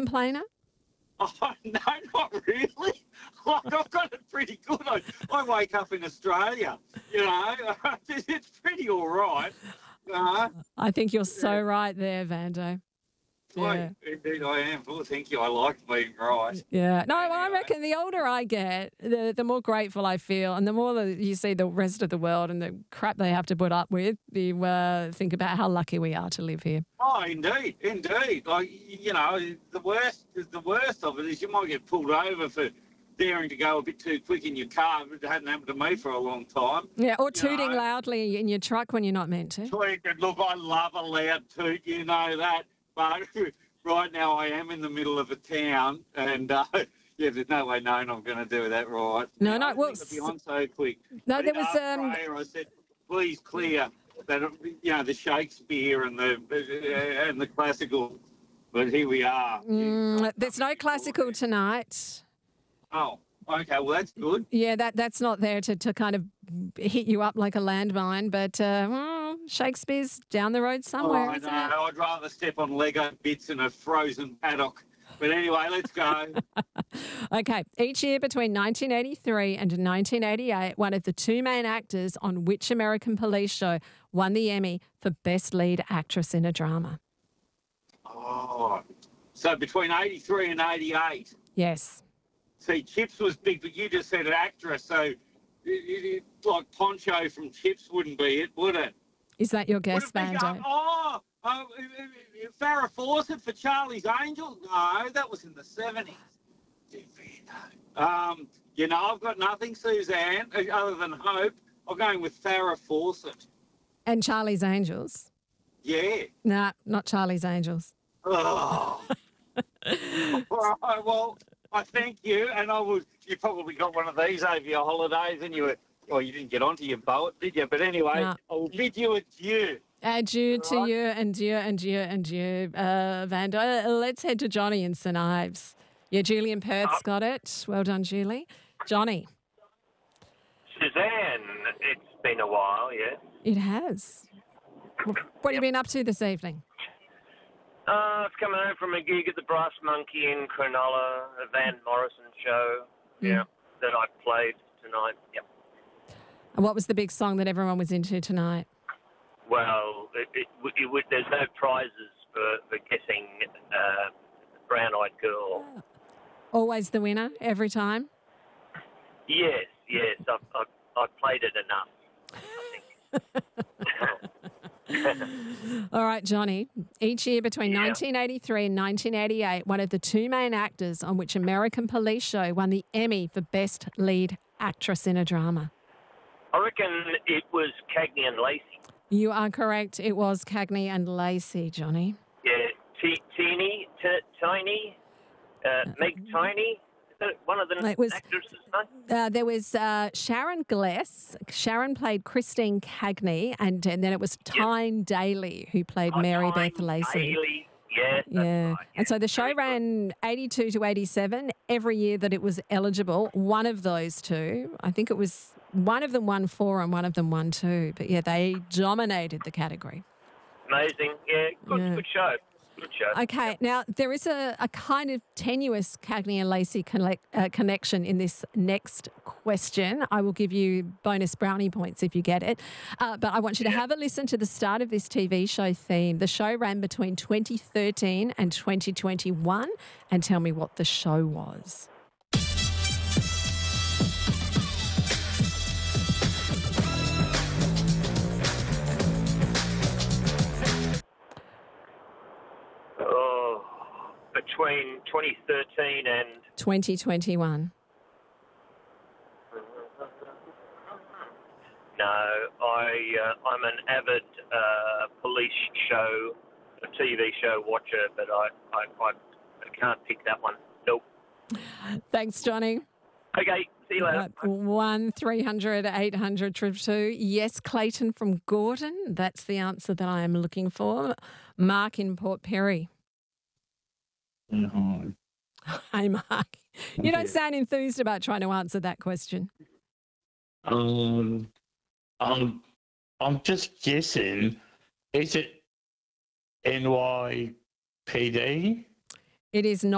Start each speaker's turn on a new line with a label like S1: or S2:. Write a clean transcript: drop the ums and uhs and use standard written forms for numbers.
S1: complainer?
S2: Oh, no, not really. Like, I've got it pretty good. I wake up in Australia, it's pretty all right.
S1: I think you're so right there, Vando. Yeah.
S2: Indeed I am. Well, thank you. I like being right.
S1: Yeah. No,
S2: Anyway.
S1: I reckon the older I get, the more grateful I feel, and the more that you see the rest of the world and the crap they have to put up with, you think about how lucky we are to live here.
S2: Oh, indeed. Like, the worst of it is you might get pulled over for daring to go a bit too quick in your car. It hadn't happened to me for a long time.
S1: Yeah, or tooting loudly in your truck when you're not meant to.
S2: Look, I love a loud toot, you know that. But right now I am in the middle of a town and, there's no way known I'm going to do that right.
S1: No,
S2: I
S1: well...
S2: think it'll be on so quick.
S1: No, there was...
S2: Prayer, I said, please clear that, the Shakespeare and the classical. But here we are.
S1: There's no classical tonight.
S2: Oh, okay. Well, that's good.
S1: Yeah, that's not there to kind of hit you up like a landmine, but Shakespeare's down the road somewhere.
S2: Oh, I know. I'd rather step on Lego bits in a frozen paddock. But anyway, let's go.
S1: Okay. Each year between 1983 and 1988, one of the two main actors on which American police show won the Emmy for Best Lead Actress in a Drama?
S2: Oh, so between 83 and 88.
S1: Yes.
S2: See, Chips was big, but you just said an actress, so like Poncho from Chips wouldn't be it, would it?
S1: Is that your guess, Vando?
S2: Farrah Fawcett for Charlie's Angels? No, that was in the 70s. I've got nothing, Suzanne, other than hope. I'm going with Farrah Fawcett.
S1: And Charlie's Angels?
S2: Yeah.
S1: Nah, not Charlie's Angels.
S2: Oh. All right, well, I thank you, and you probably got one of these over your holidays, and you didn't get onto your boat, did you? But anyway,
S1: No.
S2: I'll bid you adieu.
S1: Adieu to you, and adieu, Vando. Let's head to Johnny in St Ives. Yeah, Julian Perth's got it. Well done, Julie. Johnny.
S3: Suzanne, it's been a while, yeah?
S1: It has. What have you been up to this evening?
S3: It's coming home from a gig at the Brass Monkey in Cronulla, a Van Morrison show, that I played tonight. Yep.
S1: And what was the big song that everyone was into tonight?
S3: Well, there's no prizes for guessing Brown Eyed Girl.
S1: Always the winner, every time?
S3: Yes. I've played it enough, I think.
S1: All right, Johnny. Each year between 1983 and 1988, one of the two main actors on which American Police Show won the Emmy for Best Lead Actress in a Drama?
S3: I reckon it was Cagney and Lacey.
S1: You are correct. It was Cagney and Lacey, Johnny.
S3: Yeah, Tiny, Meg Tiny. Is that one of the actresses' names?
S1: There was Sharon Gless. Sharon played Christine Cagney, and then it was Tyne Daly who played Mary Beth Lacey.
S3: Daly. Yes, that's right.
S1: And so the show ran 82 to 87 every year that it was eligible. One of those two, I think it was one of them won 4 and one of them won 2. But yeah, they dominated the category.
S3: Amazing. Yeah, good show. Good show.
S1: Okay, now there is a kind of tenuous Cagney and Lacey connection in this next question. I will give you bonus brownie points if you get it. But I want you to have a listen to the start of this TV show theme. The show ran between 2013 and 2021, and tell me what the show was.
S3: Between 2013 and
S1: 2021.
S3: No, I'm an avid police show, a TV show watcher, but I can't pick that one. Nope.
S1: Thanks, Johnny.
S3: Okay, see you later.
S1: 1300 800 222. Yes, Clayton from Gordon. That's the answer that I am looking for. Mark in Port Perry.
S4: No.
S1: Hi, Mark. You don't sound enthused about trying to answer that question.
S4: I'm just guessing. Is it NYPD?
S1: It is not.